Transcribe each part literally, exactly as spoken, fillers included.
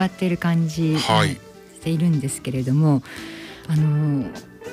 わっている感じがしているんですけれども、はい、あの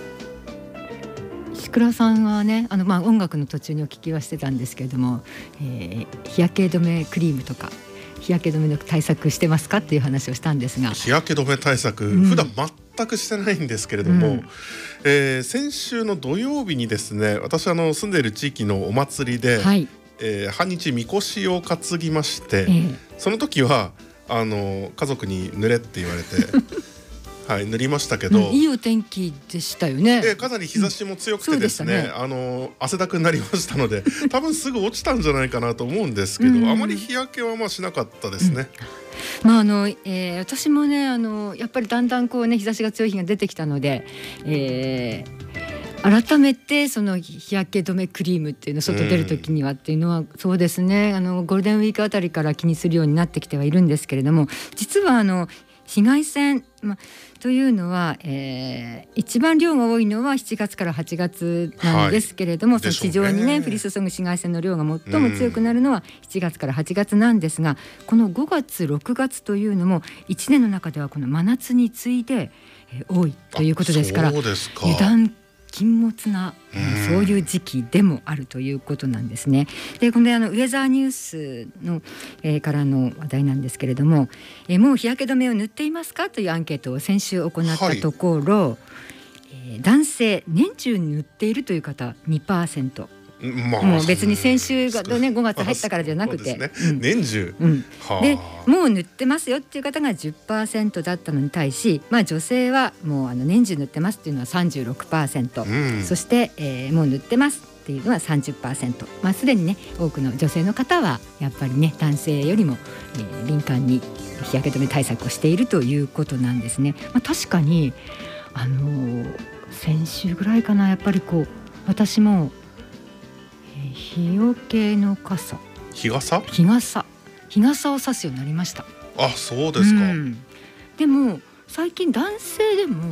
石倉さんはね、あの、まあ、音楽の途中にお聞きはしてたんですけれども、えー、日焼け止めクリームとか日焼け止めの対策してますかっていう話をしたんですが、 日焼け止め対策、うん、普段全くしてないんですけれども、うん、えー、先週の土曜日にですね、私あの住んでいる地域のお祭りで、はい、えー、半日みこしを担ぎまして、えー、その時はあの家族に塗れって言われてはい、塗りましたけど、うん、 いいお天気でしたよね。 でかなり日差しも強くてですね、うん、ね、あの汗だくになりましたので多分すぐ落ちたんじゃないかなと思うんですけど、うん、あまり日焼けはまあしなかったですね。 うん、まああのえー、私もね、あのやっぱりだんだんこうね、日差しが強い日が出てきたので、えー、改めてその日焼け止めクリームっていうの外出る時にはっていうのは、うん、そうですね、あのゴールデンウィークあたりから気にするようになってきてはいるんですけれども、実はあの紫外線、ま、というのは、えー、一番量が多いのはしちがつからはちがつなんですけれども、はい、その地上にね降り注ぐ紫外線の量が最も強くなるのはしちがつからはちがつなんですが、このごがつろくがつというのもいちねんの中ではこの真夏に次いで、えー、多いということですから、 そうですか、 油断禁物な、うん、そういう時期でもあるということなんですね。で、このあのウェザーニュースの、えー、からの話題なんですけれども、えー、もう日焼け止めを塗っていますかというアンケートを先週行ったところ、はい、えー、男性年中塗っているという方 にパーセント、まあ、もう別に先週が、ね、ごがつ入ったからじゃなくて、ね、うん、 年中、 うん、でもう塗ってますよっていう方が じゅっパーセント だったのに対し、まあ、女性はもうあの年中塗ってますっていうのは さんじゅうろくパーセント、うん、そして、えー、もう塗ってますっていうのは さんじゅっパーセント、まあ、すでにね多くの女性の方はやっぱりね男性よりも、えー、敏感に日焼け止め対策をしているということなんですね。まあ、確かに、あのー、先週ぐらいかな、やっぱりこう私も日よけの傘、 日傘日傘日傘を差すようになりました。 あ、そうですか、うん、 でも最近男性でも、うん、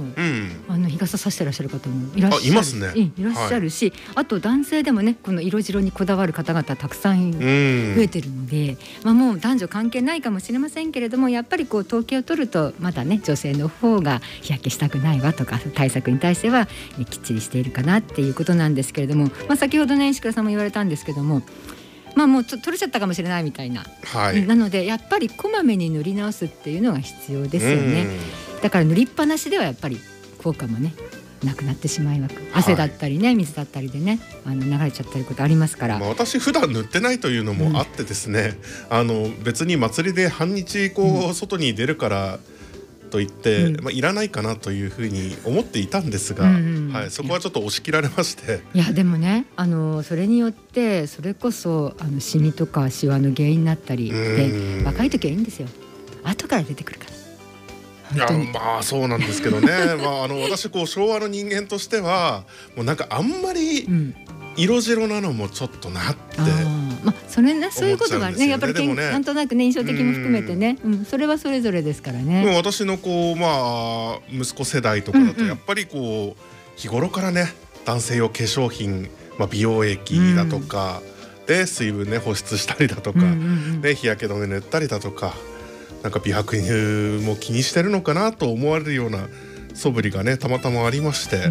あの日傘差してらっしゃる方もいらっしゃる、 あ、いますね、 いらっしゃるし、はい、あと男性でもねこの色白にこだわる方々たくさん増えてるので、まあ、もう男女関係ないかもしれませんけれども、やっぱりこう統計を取るとまだね女性の方が日焼けしたくないわとか対策に対してはきっちりしているかなっていうことなんですけれども、まあ、先ほどね石倉さんも言われたんですけども、まあ、もう取れちゃったかもしれないみたいな、はい、なのでやっぱりこまめに塗り直すっていうのが必要ですよね。だから塗りっぱなしではやっぱり効果もねなくなってしまいます。汗だったりね、水だったりでねあの流れちゃったりことありますから、 まあ、私普段塗ってないというのもあってですね、うん、あの別に祭りで半日こう、うん、外に出るからと言って、うん、まあ、いらないかなというふうに思っていたんですが、うんうん、はい、そこはちょっと押し切られまして、 いやでもねあのそれによってそれこそあのシミとかシワの原因になったりで、若い時はいいんですよ、後から出てくるから。 いやまあそうなんですけどねまあ、あの私こう昭和の人間としてはもうなんかあんまり色白なのもちょっとなって、うん、 まあ、それねそういうことがねやっぱりねなんとなくね印象的も含めてね、うん、それはそれぞれですからね。 でも私のこうまあ息子世代とかだとやっぱりこう日頃からね男性用化粧品、まあ、美容液だとか、うん、で水分ね保湿したりだとか、うんうんうん、で日焼け止め塗ったりだとか、なんか美白も気にしてるのかなと思われるような素振りがねたまたまありまして、うん、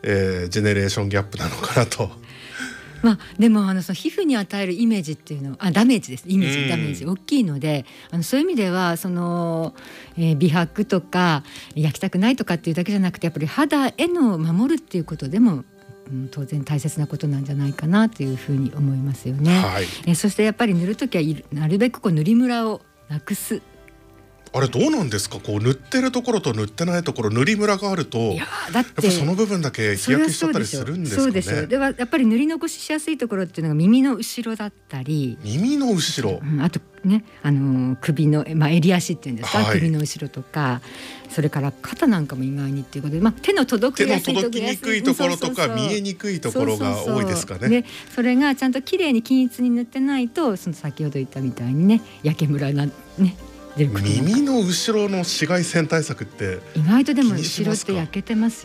えー、ジェネレーションギャップなのかなと。 まあ、でもあのその皮膚に与えるイメージっていうのはあダメージですイメージ、うん、ダメージ大きいので、あのそういう意味ではその、えー、美白とか焼きたくないとかっていうだけじゃなくてやっぱり肌への守るっていうことでも、うん、当然大切なことなんじゃないかなというふうに思いますよね、はい、えー、そしてやっぱり塗るときはなるべくこう塗りムラをなくす。 あれどうなんですか、こう塗ってるところと塗ってないところ塗りムラがあるといやだってやっぱその部分だけ日焼けしちゃったりするんですかね。 そうですよ。ではやっぱり塗り残ししやすいところっていうのが耳の後ろだったり、 耳の後ろ、 うん、あとね、あのー、首の、まあ、襟足っていうんですか、はい、首の後ろとかそれから肩なんかも意外にっていうことで、まあ、手の届きやすいところ、 手の届きにくいところとか見えにくいところが多いですかね。 そうそうそう。でそれがちゃんときれいに均一に塗ってないとその先ほど言ったみたいにね焼けムラなね耳の後ろの紫外線対策って意外とでも後ろって焼けてますよ。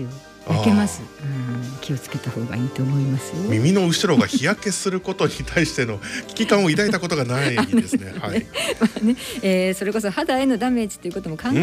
焼けます、うん、気をつけた方がいいと思いますよ。 耳の後ろが日焼けすることに対しての危機感を抱いたことがないですね。はい。 まあね、えー、それこそ肌へのダメージということも考え